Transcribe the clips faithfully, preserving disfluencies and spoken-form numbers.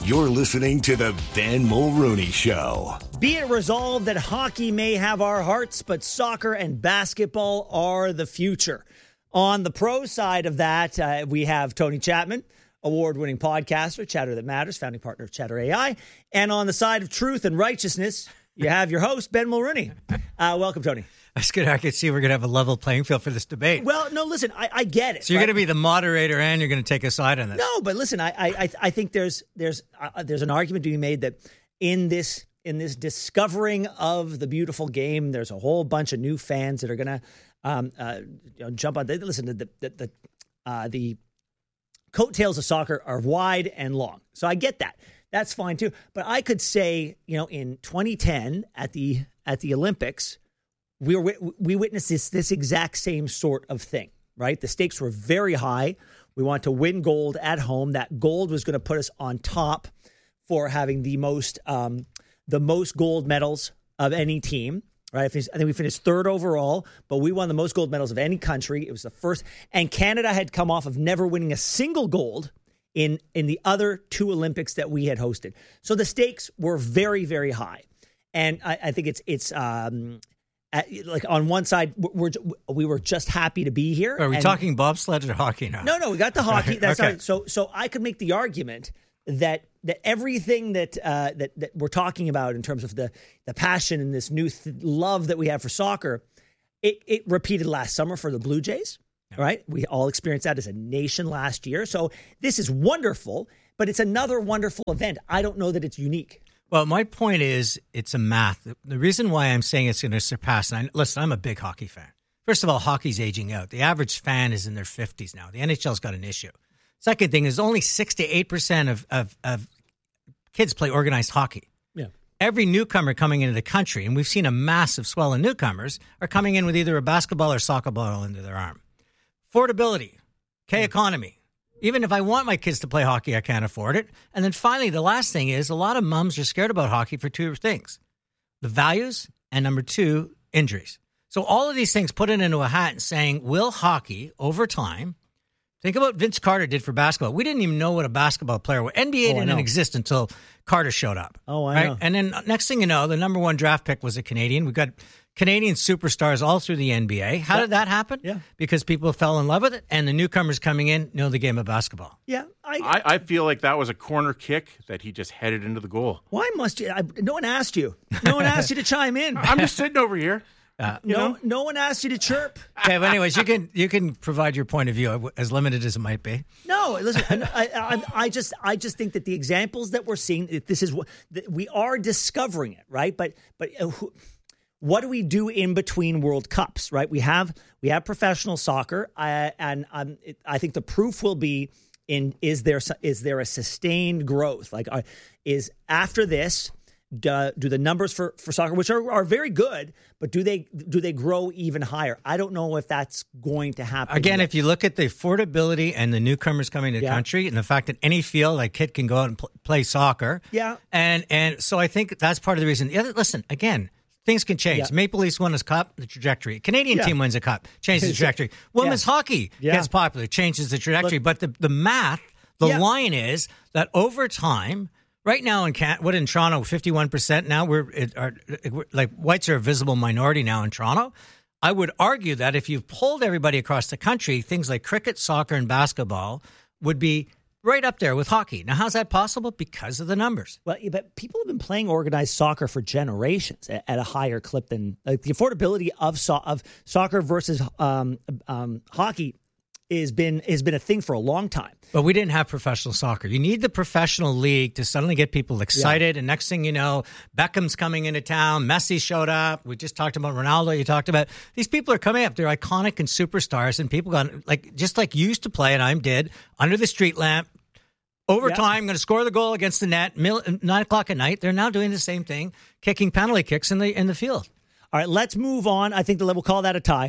You're listening to the Ben Mulrooney Show. Be it resolved that hockey may have our hearts, but soccer and basketball are the future. On the pro side of that, uh, we have Tony Chapman, award-winning podcaster, Chatter That Matters, founding partner of Chatter A I. And on the side of truth and righteousness, you have your host, Ben Mulrooney. Uh, welcome, Tony. That's good. I could see we're going to have a level playing field for this debate. Well, no, listen, I, I get it. So you're right? going to be the moderator and you're going to take a side on this. No, but listen, I I, I think there's there's uh, there's an argument to be made that in this in this discovering of the beautiful game, there's a whole bunch of new fans that are going to um, uh, you know, jump on. They, listen, the the the, uh, the coattails of soccer are wide and long, so I get that. That's fine too. But I could say, you know, in twenty ten at the at the Olympics, we were we witnessed this this exact same sort of thing, right? The stakes were very high. We wanted to win gold at home. That gold was going to put us on top for having the most um, the most gold medals of any team, right? I think we finished third overall, but we won the most gold medals of any country. It was the first, and Canada had come off of never winning a single gold in in the other two Olympics that we had hosted. So the stakes were very, very high, and I, I think it's it's. Um, At, like on one side, we're we were just happy to be here. Are we and, talking bobsled or hockey now? No, no, we got the hockey. Right, That's okay. not, so. So I could make the argument that that everything that uh, that that we're talking about in terms of the the passion and this new th- love that we have for soccer, it it repeated last summer for the Blue Jays. Yeah. Right, we all experienced that as a nation last year. So this is wonderful, but it's another wonderful event. I don't know that it's unique. Well, my point is it's a math. The reason why I'm saying it's going to surpass, and I, listen, I'm a big hockey fan. First of all, hockey's aging out. The average fan is in their fifties now. The N H L's got an issue. Second thing is only six to eight percent of, of, of kids play organized hockey. Yeah. Every newcomer coming into the country, and we've seen a massive swell in newcomers, are coming in with either a basketball or soccer ball under their arm. Affordability, K-economy. Even if I want my kids to play hockey, I can't afford it. And then finally, the last thing is a lot of moms are scared about hockey for two things. The values and number two, injuries. So all of these things put it into a hat and saying, will hockey over time, think about what Vince Carter did for basketball. We didn't even know what a basketball player was. N B A oh, didn't exist until Carter showed up. Oh, I right? know. And then next thing you know, the number one draft pick was a Canadian. We've got Canadian superstars all through the N B A. How yeah. did that happen? Yeah. Because people fell in love with it, and the newcomers coming in know the game of basketball. Yeah. I, I, I feel like that was a corner kick that he just headed into the goal. Why must you? I, no one asked you. No one asked you to chime in. I'm just sitting over here. Uh, no, know? no one asked you to chirp. Okay, but anyways, you can you can provide your point of view, as limited as it might be. No, listen, I, I, I just I just think that the examples that we're seeing, this is what we are discovering it, right? But but uh, what do we do in between World Cups, right? We have we have professional soccer, uh, and um, it, I think the proof will be in is there is there a sustained growth? Like, uh, is after this. Do, do the numbers for, for soccer, which are, are very good, but do they do they grow even higher? I don't know if that's going to happen. Again, yet. If you look at the affordability and the newcomers coming to the yeah. country, and the fact that any field, like kid can go out and pl- play soccer, yeah, and and so I think that's part of the reason. The other, listen, again, things can change. Yeah. Maple Leafs won a cup, the trajectory. Canadian yeah. team wins a cup, changes the trajectory. Women's yeah. hockey yeah. gets popular, changes the trajectory. Look, but the the math, the yeah. line is that over time. Right now in Can- what in Toronto, fifty-one percent now, we're, it, are, we're like whites are a visible minority now in Toronto. I would argue that if you've polled everybody across the country, things like cricket, soccer, and basketball would be right up there with hockey. Now, how's that possible? Because of the numbers. Well, but people have been playing organized soccer for generations at, at a higher clip than like the affordability of so- of soccer versus um, um, hockey. Is been has been a thing for a long time. But we didn't have professional soccer. You need the professional league to suddenly get people excited. Yeah. And next thing you know, Beckham's coming into town. Messi showed up. We just talked about Ronaldo. You talked about these people are coming up. They're iconic and superstars. And people got like just like you used to play, and I did under the street lamp. Overtime, yeah. going to score the goal against the net. Mil- nine o'clock at night. They're now doing the same thing, kicking penalty kicks in the in the field. All right, let's move on. I think the we'll call that a tie.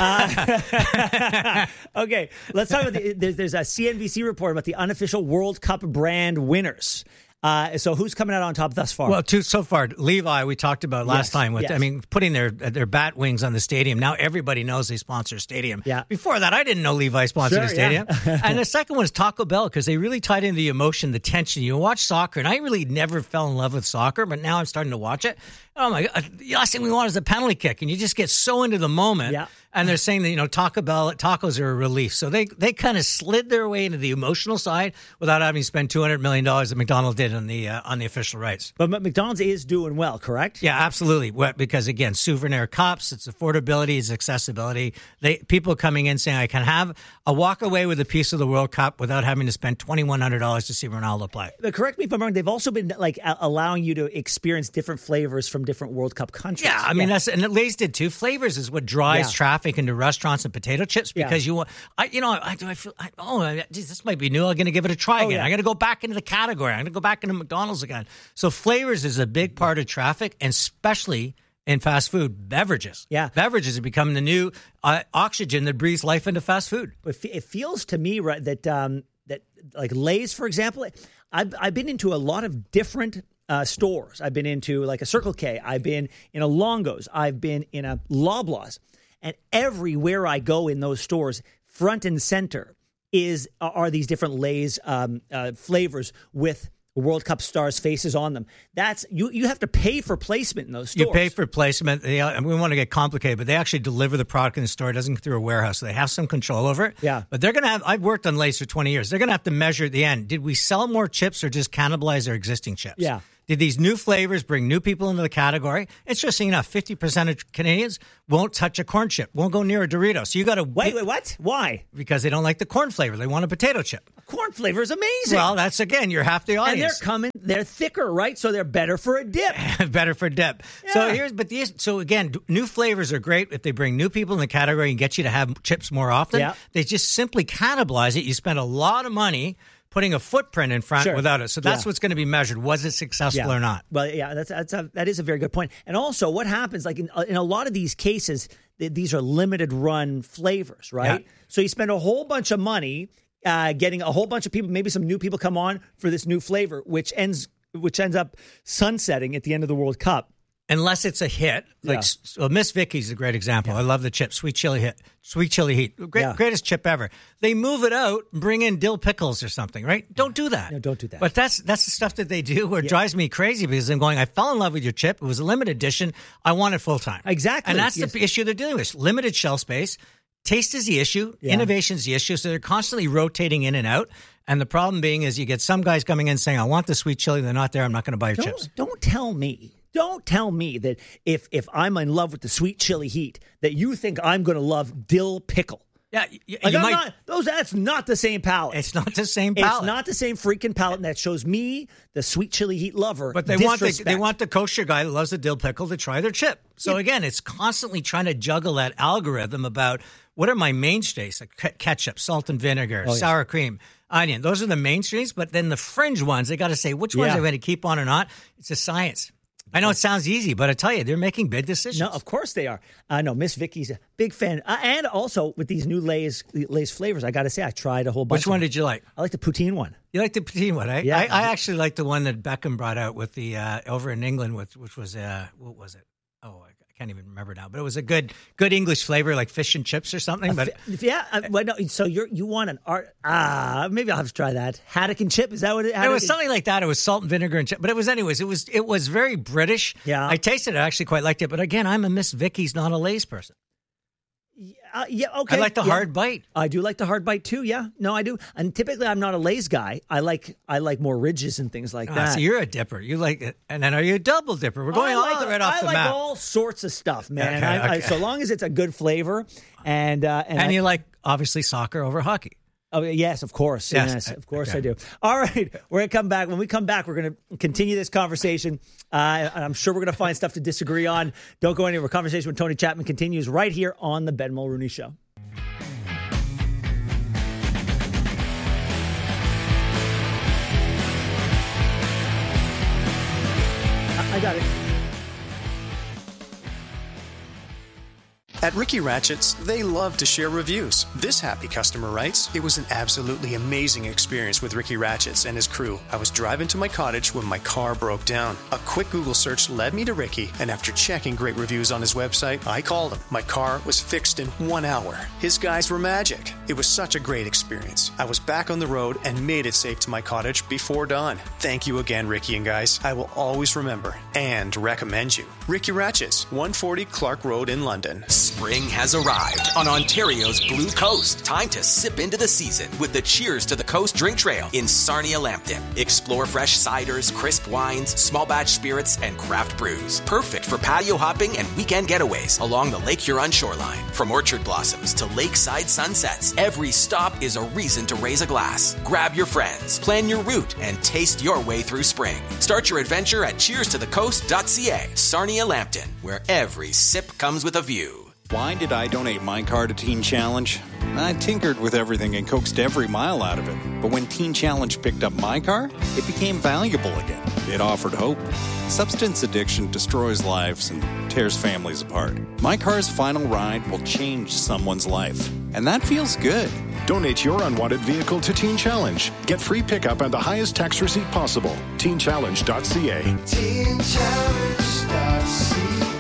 Uh, okay, let's talk about the, there's, there's a C N B C report about the unofficial World Cup brand winners. Uh, so who's coming out on top thus far? Well, two, so far, Levi, we talked about last Yes, time. With yes. I mean, putting their their bat wings on the stadium. Now everybody knows they sponsor a stadium. Yeah. Before that, I didn't know Levi sponsored Sure, a stadium. yeah. And the second one is Taco Bell because they really tied into the emotion, the tension. You watch soccer, and I really never fell in love with soccer, but now I'm starting to watch it. Oh my God! The last thing we want is a penalty kick, and you just get so into the moment. Yeah. And they're saying that, you know, Taco Bell tacos are a relief. So they they kind of slid their way into the emotional side without having to spend two hundred million dollars that McDonald's did on the uh, on the official rights. But McDonald's is doing well, correct? Yeah, absolutely. What, because again, souvenir cups, it's affordability, it's accessibility. They people coming in saying I can have a walk away with a piece of the World Cup without having to spend twenty-one hundred dollars to see Ronaldo play. But correct me if I'm wrong. They've also been like a- allowing you to experience different flavors from different World Cup countries. Yeah, I mean that's and Lay's did too. Flavors is what drives Yeah. traffic into restaurants and potato chips because Yeah. you want. I you know I do I feel I, oh I- geez, this might be new. I'm going to give it a try Oh, again. yeah. I got to go back into the category. I'm going to go back into McDonald's again. So flavors is a big part of traffic, and especially in fast food beverages. Yeah. Beverages are becoming the new uh, oxygen that breathes life into fast food. It fe- it feels to me right that um, that like Lay's, for example, I've I've been into a lot of different uh, stores. I've been into like a Circle K. I've been in a Longo's. I've been in a Loblaws, and everywhere I go in those stores, front and center is are these different Lay's um, uh, flavors with World Cup stars' faces on them. That's you. You have to pay for placement in those stores. You pay for placement. They, and we want to get complicated, but they actually deliver the product in the store. It doesn't go through a warehouse, so they have some control over it. Yeah. But they're going to have. I've worked on Lay's for twenty years. They're going to have to measure at the end. Did we sell more chips or just cannibalize our existing chips? Yeah. Did these new flavors bring new people into the category? Interesting enough, fifty percent of Canadians won't touch a corn chip, won't go near a Dorito. So you got to Wait, wait, what? Why? because they don't like the corn flavor. They want a potato chip. Corn flavor is amazing. Well, that's again, you're half the and audience. they're coming. They're thicker, right? So they're better for a dip. Better for dip. So Yeah. here's, but these, so again, d- new flavors are great if they bring new people in the category and get you to have chips more often. Yeah. They just simply cannibalize it. You spend a lot of money putting a footprint in front Sure. without it. So that's Yeah. what's going to be measured. Was it successful or not? Well, yeah, that's that's a, that is a very good point. And also, what happens, like in, in a lot of these cases, th- these are limited run flavors, right? Yeah. So you spend a whole bunch of money uh, getting a whole bunch of people, maybe some new people come on for this new flavor, which ends which ends up sunsetting at the end of the World Cup. Unless it's a hit, like Yeah. so Miss Vicky's a great example. I love the chip, sweet chili hit, sweet chili heat, great, Yeah. greatest chip ever. They move it out, and bring in dill pickles or something, right? Don't do that. No, don't do that. But that's that's the stuff that they do. Where it drives me crazy because I'm going. I fell in love with your chip. It was a limited edition. I want it full time. Exactly. and that's Yes. the issue they're dealing with. Limited shelf space. Taste is the issue. Yeah. Innovation is the issue. So they're constantly rotating in and out. And the problem being is you get some guys coming in saying, "I want the sweet chili." They're not there. I'm not going to buy your chips. Don't, don't tell me. Don't tell me that if if I'm in love with the sweet chili heat, that you think I'm going to love dill pickle. Yeah, you, Like you I'm might. not, those that's not the same palette. It's not the same palette. It's not the same freaking palette, and that shows me, the sweet chili heat lover. But they want the, disrespect. they want the kosher guy that loves the dill pickle to try their chip. So again, it's constantly trying to juggle that algorithm about what are my mainstays, like ke- ketchup, salt and vinegar, Oh, yes. sour cream, onion. Those are the mainstreams. But then the fringe ones, they got to say which ones Yeah. are going to keep on or not. It's a science. I know it sounds easy, but I tell you, they're making big decisions. No, of course they are. I know Miss Vicky's a big fan, uh, and also with these new Lay's Lay's flavors, I got to say I tried a whole bunch. Which one of them. did you like? I like the poutine one. You like the poutine one, eh? Yeah. I, I actually like the one that Beckham brought out with the uh, over in England, with which was uh, what was it? Oh, I can't even remember now. But it was a good, good English flavor, like fish and chips or something. But Yeah, uh, well, no, so you're you want an art? Ah, maybe I'll have to try that haddock and chip. Is that what it? it haddock was and- something like that. It was salt and vinegar and chip. But it was, anyways. It was it was very British. Yeah. I tasted it. I actually quite liked it. But again, I'm a Miss Vicky's, not a Lay's person. Uh, yeah, okay. I like the yeah. hard bite. I do like the hard bite too. Yeah, no, I do. And typically, I'm not a Lay's guy. I like I like more ridges and things like Ah, that. so you're a dipper. You like it. And then are you a double dipper? We're going I like, all the right off I the like map. all sorts of stuff, man. Okay, I, I, okay. so long as it's a good flavor, and uh, and, and I- you like, obviously, soccer over hockey. Oh, yes, of course. Yes. Yes, of course Okay. I do. All right. We're going to come back. When we come back, we're going to continue this conversation. Uh, and I'm sure we're going to find stuff to disagree on. Don't go anywhere. Conversation with Tony Chapman continues right here on the Ben Mulrooney Show. I I got it. At Ricky Ratchett's, they love to share reviews. This happy customer writes, "It was an absolutely amazing experience with Ricky Ratchett's and his crew. I was driving to my cottage when my car broke down. A quick Google search led me to Ricky, and after checking great reviews on his website, I called him. My car was fixed in one hour. His guys were magic. It was such a great experience. I was back on the road and made it safe to my cottage before dawn. Thank you again, Ricky and guys. I will always remember and recommend you. Ricky Ratchett's, one forty Clark Road in London." Spring has arrived on Ontario's Blue Coast. Time to sip into the season with the Cheers to the Coast drink trail in Sarnia Lambton. Explore fresh ciders, crisp wines, small batch spirits, and craft brews. Perfect for patio hopping and weekend getaways along the Lake Huron shoreline. From orchard blossoms to lakeside sunsets, every stop is a reason to raise a glass. Grab your friends, plan your route, and taste your way through spring. Start your adventure at cheers to the coast dot c a. Sarnia Lambton, where every sip comes with a view. Why did I donate my car to Teen Challenge? I tinkered with everything and coaxed every mile out of it. But when Teen Challenge picked up my car, it became valuable again. It offered hope. Substance addiction destroys lives and tears families apart. My car's final ride will change someone's life. And that feels good. Donate your unwanted vehicle to Teen Challenge. Get free pickup and the highest tax receipt possible. teen challenge dot c a. teen challenge dot c a.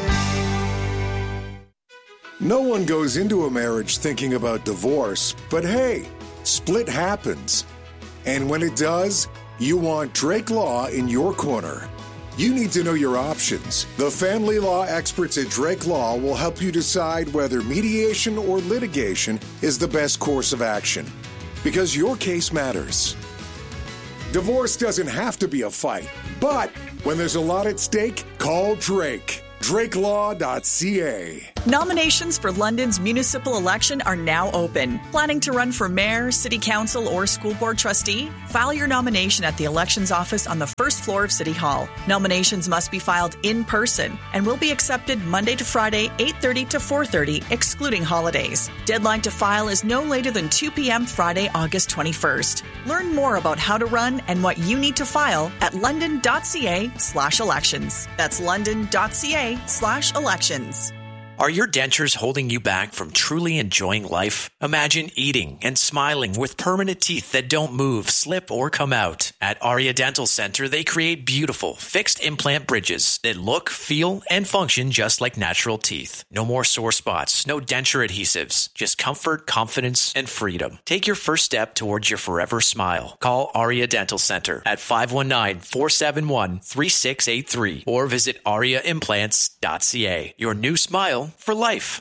No one goes into a marriage thinking about divorce, but hey, split happens. And when it does, you want Drake Law in your corner. You need to know your options. The family law experts at Drake Law will help you decide whether mediation or litigation is the best course of action, because your case matters. Divorce doesn't have to be a fight, but when there's a lot at stake, call Drake. drake law dot c a. Nominations for London's municipal election are now open. Planning to run for mayor, city council, or school board trustee? File your nomination at the elections office on the first floor of City Hall. Nominations must be filed in person and will be accepted Monday to Friday, eight thirty to four thirty, excluding holidays. Deadline to file is no later than two p.m. Friday, August twenty-first. Learn more about how to run and what you need to file at london dot c a slash elections. That's london dot c a slash elections. Are your dentures holding you back from truly enjoying life? Imagine eating and smiling with permanent teeth that don't move, slip, or come out. At Aria Dental Center, they create beautiful, fixed implant bridges that look, feel, and function just like natural teeth. No more sore spots, no denture adhesives, just comfort, confidence, and freedom. Take your first step towards your forever smile. Call Aria Dental Center at five one nine, four seven one, three six eight three or visit aria implants dot c a. Your new smile for life.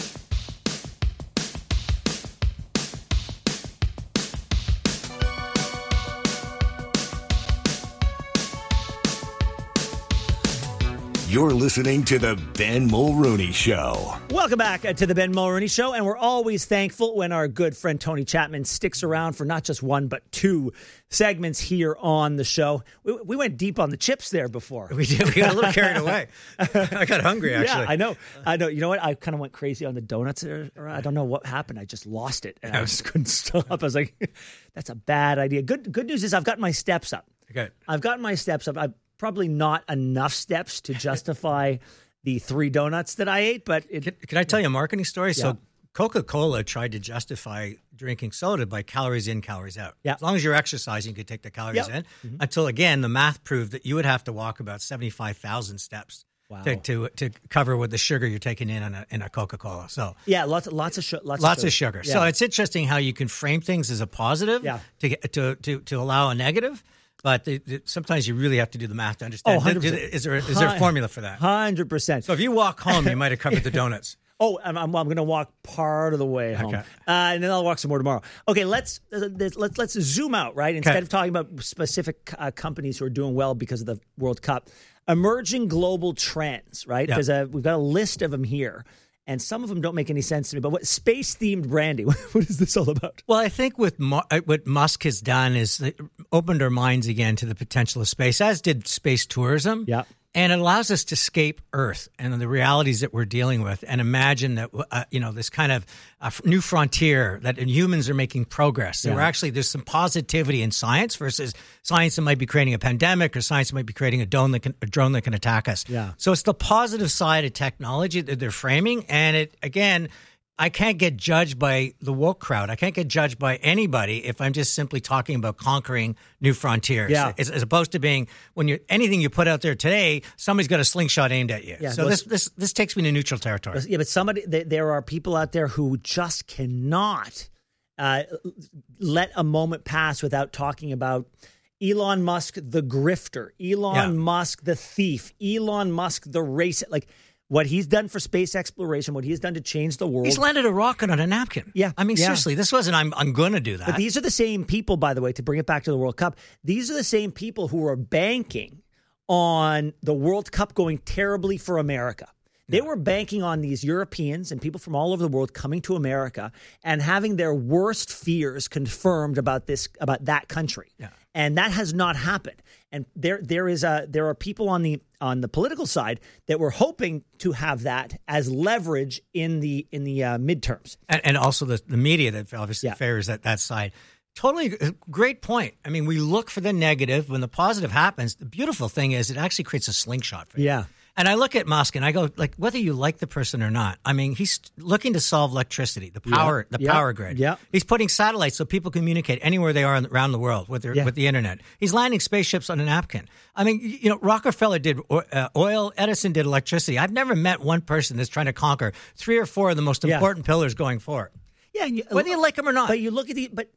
You're listening to the Ben Mulrooney Show. Welcome back uh, to the Ben Mulrooney Show, and we're always thankful when our good friend Tony Chapman sticks around for not just one but two segments here on the show. We, we went deep on the chips there before. We did. We got a little carried away. I got hungry, actually. Yeah, I know. I know. You know what? I kind of went crazy on the donuts. I don't know what happened. I just lost it, and I just couldn't stop. I was like, "That's a bad idea." Good. Good news is I've gotten my steps up. Good. I've gotten my steps up. I've probably not enough steps to justify the three donuts that I ate, but it, can, can I tell you a marketing story? Yeah. So Coca-Cola tried to justify drinking soda by calories in, calories out. Yeah. As long as you're exercising, you could take the calories Yep. in. Mm-hmm. Until, again, the math proved that you would have to walk about seventy-five thousand steps Wow. to, to to cover with the sugar you're taking in in a, in a Coca-Cola. So yeah, lots lots of sh- lots, lots of sugar. of sugar. Yeah. So it's interesting how you can frame things as a positive Yeah. to, get, to to to allow a negative. But the, the, sometimes you really have to do the math to understand. Oh, one hundred percent. Is there is there a formula for that? one hundred percent. So if you walk home, you might have covered the donuts. Oh, I'm, I'm, I'm going to walk part of the way home, Okay. uh, and then I'll walk some more tomorrow. Okay, let's uh, let's let's zoom out, right? Instead Okay. of talking about specific uh, companies who are doing well because of the World Cup, emerging global trends, right? Yeah. Because uh, we've got a list of them here, and some of them don't make any sense to me. But what space-themed branding? What is this all about? Well, I think with Mu- uh, what Musk has done is it opened our minds again to the potential of space, as did space tourism. Yeah. And it allows us to escape Earth and the realities that we're dealing with and imagine that, uh, you know, this kind of uh, new frontier that humans are making progress. So Yeah. we're actually, there's some positivity in science versus science that might be creating a pandemic or science that might be creating a drone that can, a drone that can attack us. Yeah. So it's the positive side of technology that they're framing. And it, again, I can't get judged by the woke crowd. I can't get judged by anybody if I'm just simply talking about conquering new frontiers. Yeah. As, as opposed to being, when you anything you put out there today, somebody's got a slingshot aimed at you. Yeah, so those- this, this this takes me to neutral territory. Yeah, but somebody, th- there are people out there who just cannot uh, let a moment pass without talking about Elon Musk, the grifter, Elon Yeah. Musk, the thief, Elon Musk, the racist. Like what he's done for space exploration, what he's done to change the world. He's landed a rocket on a napkin. Yeah, I mean, yeah. seriously, this wasn't, I'm, I'm going to do that. But these are the same people, by the way, to bring it back to the World Cup. These are the same people who are banking on the World Cup going terribly for America. They were banking on these Europeans and people from all over the world coming to America and having their worst fears confirmed about this, about that country. Yeah. And that has not happened. And there, there is a, there are people on the on the political side that were hoping to have that as leverage in the in the uh, midterms. And, and also the, the media that obviously Yeah. favors that, that side. Totally great point. I mean, we look for the negative. When the positive happens, the beautiful thing is it actually creates a slingshot for you. Yeah. And I look at Musk and I go, like, whether you like the person or not, I mean, he's looking to solve electricity, the power, Yeah. the Yeah. power grid. Yeah. He's putting satellites so people communicate anywhere they are in- around the world with their, Yeah. with the internet. He's landing spaceships on a napkin. I mean, you know, Rockefeller did o- uh, oil, Edison did electricity. I've never met one person that's trying to conquer three or four of the most Yeah. important pillars going forward. Yeah, and you, Whether you like him or not. But you look at the but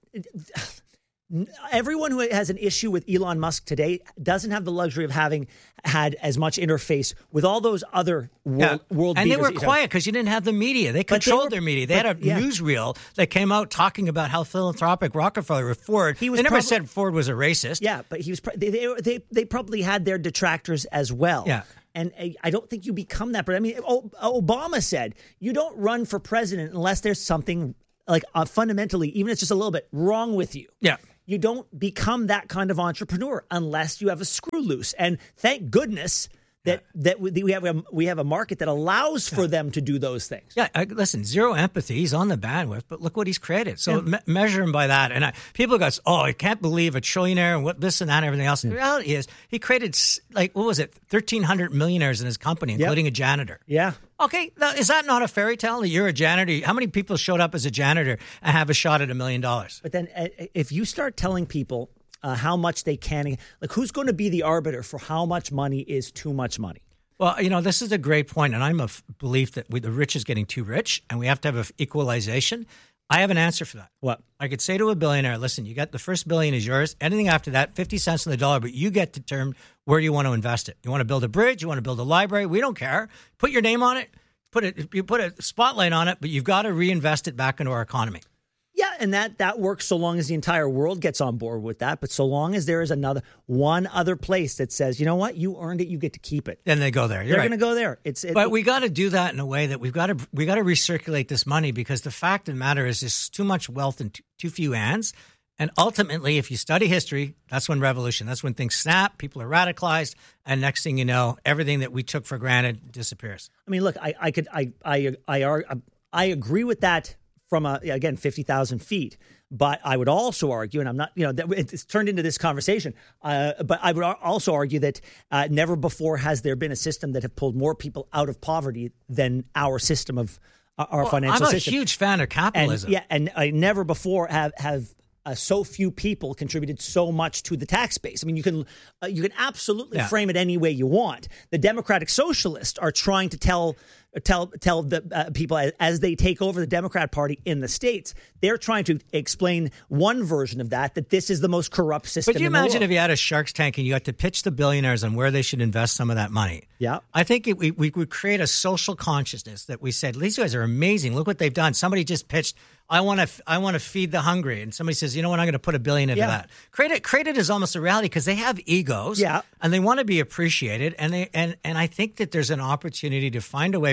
everyone who has an issue with Elon Musk today doesn't have the luxury of having had as much interface with all those other world Yeah. world and they beaters were that you quiet because you didn't have the media. They But they controlled were- their media. They but- had a yeah. newsreel that came out talking about how philanthropic Rockefeller with Ford. He was they never prob- said Ford was a racist. Yeah, but he was. They, they they they probably had their detractors as well. Yeah. And I I don't think you become that. But I mean, O- Obama said you don't run for president unless there's something like uh, fundamentally, even if it's just a little bit wrong with you. Yeah. You don't become that kind of entrepreneur unless you have a screw loose. And thank goodness that that we we have a, we have a market that allows for them to do those things. Yeah, I, listen, zero empathy. He's on the bandwidth, but look what he's created. So me- measure him by that. And I, people go, oh, I can't believe a trillionaire and what this and that and everything else. The reality is he created, s- like, what was it, thirteen hundred millionaires in his company, including a janitor. Yeah. Okay, now, is that not a fairy tale that you're a janitor? How many people showed up as a janitor and have a shot at a million dollars? But then uh, if you start telling people uh, how much they can, like who's going to be the arbiter for how much money is too much money? Well, you know, this is a great point, and I'm of belief that we, the rich is getting too rich, and we have to have an equalization. I have an answer for that. What? I could say to a billionaire, listen, you got the first billion is yours. Anything after that, fifty cents on the dollar, but you get to determine where you want to invest it. You want to build a bridge? You want to build a library? We don't care. Put your name on it. Put it. You put a spotlight on it, but you've got to reinvest it back into our economy. Yeah, and that that works so long as the entire world gets on board with that. But so long as there is another one other place that says, you know what, you earned it, you get to keep it. Then they go there. You're They're right. going to go there. It's it, But we got to do that in a way that we've got to we got to recirculate this money, because the fact of the matter is there's too much wealth in too, too few hands. And ultimately, if you study history, that's when revolution, that's when things snap, people are radicalized, and next thing you know, everything that we took for granted disappears. I mean, look, I, I could I I I are I agree with that from a, again fifty thousand feet. But I would also argue, and I'm not, you know, that it's turned into this conversation. Uh, but I would also argue that uh, never before has there been a system that have pulled more people out of poverty than our system of uh, our Well, financial I'm a system. huge fan of capitalism. And, yeah, and I never before have have uh, so few people contributed so much to the tax base. I mean, you can uh, you can absolutely Yeah. frame it any way you want. The Democratic Socialists are trying to tell tell tell the uh, people as, as they take over the Democrat Party in the states, they're trying to explain one version of that, that this is the most corrupt system. But you in the imagine world. if you had a Shark's Tank and you had to pitch the billionaires on where they should invest some of that money? Yeah. I think it, we, we would create a social consciousness that we said, these guys are amazing. Look what they've done. Somebody just pitched, I want to I want to feed the hungry. And somebody says, you know what, I'm going to put a billion into Yeah. that. Create it, create it as almost a reality, because they have egos. Yeah. And they want to be appreciated. And they and, and I think that there's an opportunity to find a way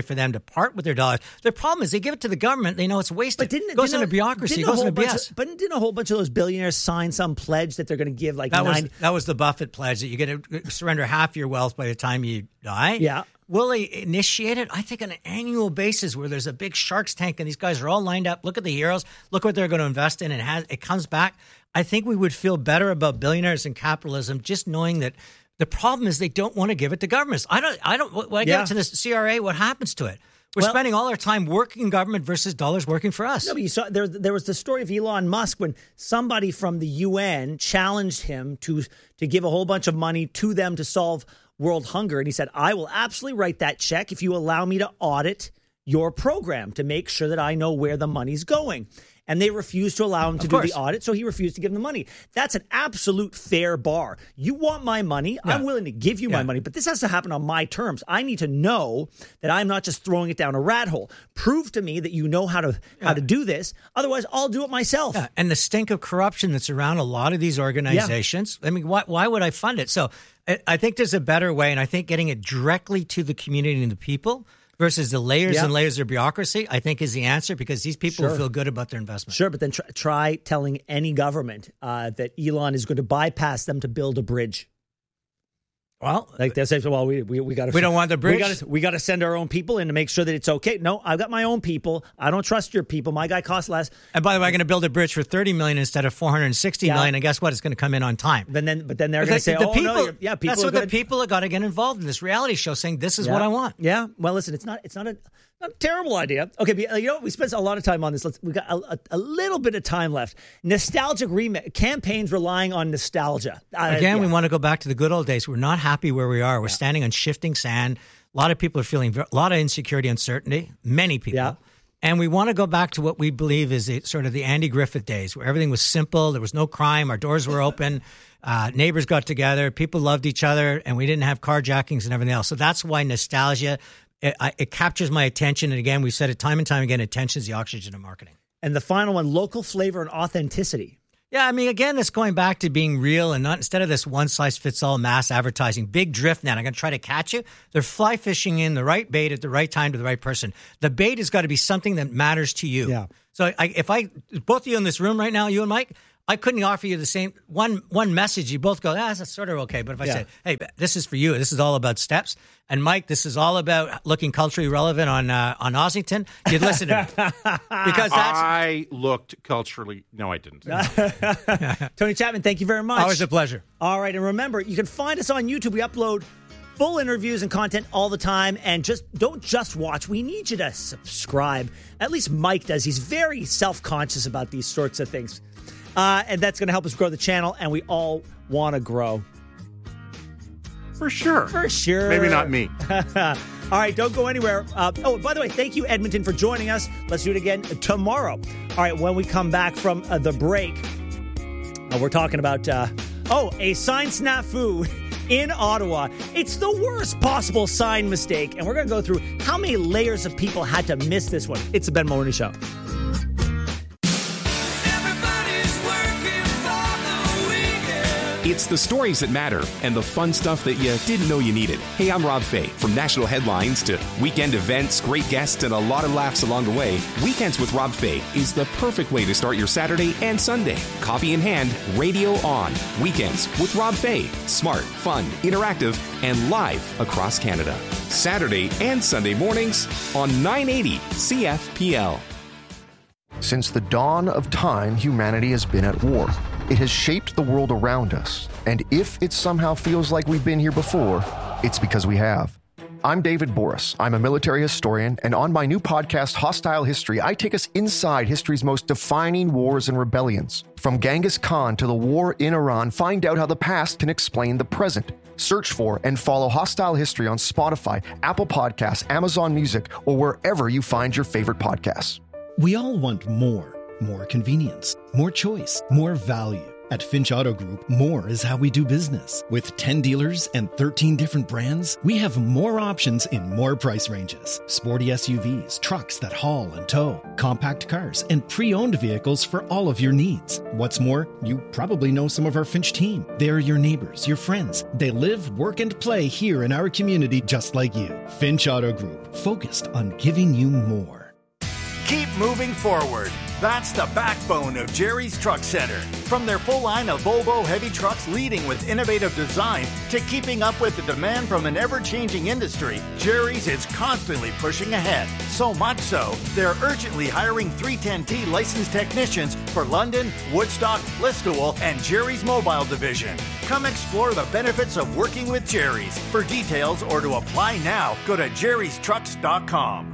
for them to part with their dollars. Their problem is they give it to the government. They know it's wasted. But didn't, it goes didn't into a, bureaucracy. It didn't a goes whole into B S. bunch of, but didn't a whole bunch of those billionaires sign some pledge that they're going to give like that nine? Was, that was the Buffett pledge that you get to surrender half your wealth by the time you die. Yeah. Will they initiate it? I think on an annual basis where there's a big Sharks tank and these guys are all lined up. Look at the heroes. Look what they're going to invest in and has, it comes back. I think we would feel better about billionaires and capitalism just knowing that the problem is they don't want to give it to governments. I don't, I don't, when I Yeah. get to the C R A, what happens to it? We're Well- spending all our time working in government versus dollars working for us. No, but you saw there. There was the story of Elon Musk when somebody from the U N challenged him to to give a whole bunch of money to them to solve world hunger, and he said, "I will absolutely write that check if you allow me to audit your program to make sure that I know where the money's going." And they refused to allow him to Of do course. the audit, so he refused to give them the money. That's an absolute fair bar. You want my money, I'm willing to give you my Yeah. money, but this has to happen on my terms. I need to know that I'm not just throwing it down a rat hole. Prove to me that you know how to how to do this. Otherwise, I'll do it myself. Yeah, and the stink of corruption that's around a lot of these organizations. I mean, why, why would I fund it? So I, I think there's a better way, and I think getting it directly to the community and the people versus the layers Yeah. and layers of bureaucracy, I think is the answer because these people Sure. will feel good about their investment. Sure, but then try, try telling any government uh, that Elon is going to bypass them to build a bridge. Well, Like they say, well, we we, we got to We don't want the bridge? We got we got to send our own people in to make sure that it's okay. No, I've got my own people. I don't trust your people. My guy costs less. and by the way, I'm going to build a bridge for thirty million dollars instead of four hundred sixty Yeah. million dollars, and guess what? It's going to come in on time. But then, but then they're But going to say, the "Oh people, no, you're- yeah, people that's are what gonna, the people have got to get involved in this reality show, saying this is yeah. what I want. Yeah. Well, listen, it's not it's not a, not a terrible idea. Okay, but, uh, you know, we spent a lot of time on this. Let's we got a, a, a little bit of time left. Nostalgic remake campaigns relying on nostalgia. Uh, Again, yeah. we want to go back to the good old days. We're not happy where we are. We're standing on shifting sand. A lot of people are feeling ver- a lot of insecurity, uncertainty. Many people. Yeah. And we want to go back to what we believe is a, sort of the Andy Griffith days, where everything was simple. There was no crime. Our doors were open. Uh, neighbors got together. People loved each other, and we didn't have carjackings and everything else. So that's why nostalgia, it, I, it captures my attention. And again, we've said it time and time again, attention is the oxygen of marketing. And the final one, local flavor and authenticity. Yeah, I mean, again, it's going back to being real and not instead of this one-size-fits-all mass advertising. Big drift net. I'm going to try to catch you. They're fly fishing in the right bait at the right time to the right person. The bait has got to be something that matters to you. Yeah. So I, if I, both of you in this room right now, you and Mike, I couldn't offer you the same one one message. You both go, ah, that's sort of okay. But if I Yeah. said, hey, this is for you. This is all about steps. And Mike, this is all about looking culturally relevant on uh, on Ossington. You'd listen to me. Because that's I looked culturally. No, I didn't. Tony Chapman, thank you very much. always a pleasure. All right, and remember, you can find us on YouTube. We upload full interviews and content all the time, and just don't just watch. We need you to subscribe. At least Mike does. He's very self-conscious about these sorts of things. Uh, and that's going to help us grow the channel, and we all want to grow. For sure. For sure. Maybe not me. All right, don't go anywhere. Uh, oh, by the way, thank you, Edmonton, for joining us. Let's do it again tomorrow. All right, when we come back from uh, the break, uh, we're talking about, uh, oh, a sign snafu in Ottawa. It's the worst possible sign mistake, and we're going to go through how many layers of people had to miss this one. It's the Ben Mulroney Show. It's the stories that matter and the fun stuff that you didn't know you needed. Hey, I'm Rob Fay. From national headlines to weekend events, great guests, and a lot of laughs along the way, Weekends with Rob Fay is the perfect way to start your Saturday and Sunday. Coffee in hand, radio on. Weekends with Rob Fay. Smart, fun, interactive, and live across Canada. Saturday and Sunday mornings on nine eighty C F P L. Since the dawn of time, humanity has been at war. It has shaped the world around us, and if it somehow feels like we've been here before, it's because we have. I'm David Boris. I'm a military historian, and on my new podcast, Hostile History, I take us inside history's most defining wars and rebellions. From Genghis Khan to the war in Iran, find out how the past can explain the present. Search for and follow Hostile History on Spotify, Apple Podcasts, Amazon Music, or wherever you find your favorite podcasts. We all want more. More convenience, more choice, more value. At Finch Auto Group, more is how we do business. With ten dealers and thirteen different brands, we have more options in more price ranges. Sporty S U Vs, trucks that haul and tow, compact cars, and pre-owned vehicles for all of your needs. What's more, you probably know some of our Finch team. They're your neighbors, your friends. They live, work, and play here in our community just like you. Finch Auto Group, focused on giving you more. Keep moving forward. That's the backbone of Jerry's Truck Center. From their full line of Volvo heavy trucks leading with innovative design to keeping up with the demand from an ever-changing industry, Jerry's is constantly pushing ahead. So much so, they're urgently hiring three ten T licensed technicians for London, Woodstock, Listowel, and Jerry's Mobile Division. Come explore the benefits of working with Jerry's. For details or to apply now, go to jerrys trucks dot com.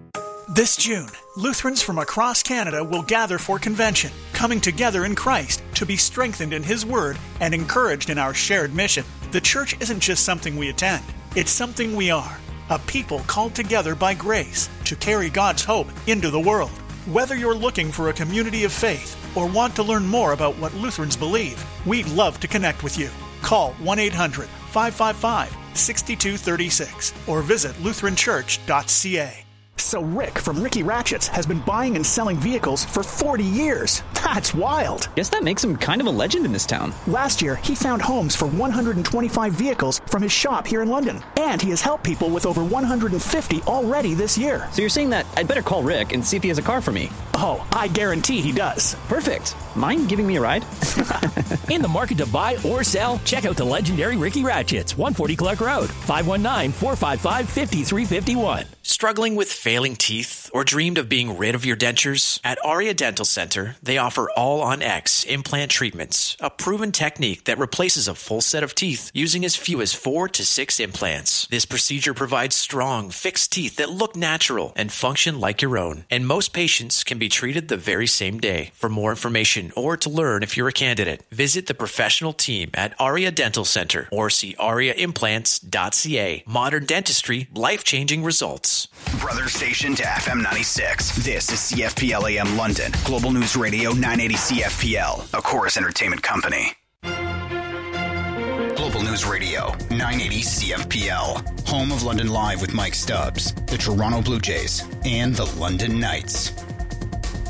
This June, Lutherans from across Canada will gather for convention, coming together in Christ to be strengthened in His Word and encouraged in our shared mission. The church isn't just something we attend, it's something we are, a people called together by grace to carry God's hope into the world. Whether you're looking for a community of faith or want to learn more about what Lutherans believe, we'd love to connect with you. Call one eight hundred, five five five, six two three six or visit lutheran church dot c a. So Rick from Ricky Ratchets has been buying and selling vehicles for forty years. That's wild. Guess that makes him kind of a legend in this town. Last year, he found homes for one hundred twenty-five vehicles from his shop here in London. And he has helped people with over one hundred fifty already this year. So you're saying that I'd better call Rick and see if he has a car for me? Oh, I guarantee he does. Perfect. Mind giving me a ride? In the market to buy or sell? Check out the legendary Ricky Ratchets, one forty Clark Road, five one nine, four five five, five three five one. Struggling with failing teeth or dreamed of being rid of your dentures? At Aria Dental Center, they offer All-on-X implant treatments, a proven technique that replaces a full set of teeth using as few as four to six implants. This procedure provides strong, fixed teeth that look natural and function like your own, and most patients can be treated the very same day. For more information or to learn if you're a candidate, visit the professional team at Aria Dental Center or see aria implants dot c a. Modern dentistry, life-changing results. Brother station to F M ninety-six. This is C F P L A M London. Global News Radio nine eighty C F P L, a Chorus Entertainment company. Global News Radio nine eighty C F P L. Home of London Live with Mike Stubbs, the Toronto Blue Jays, and the London Knights.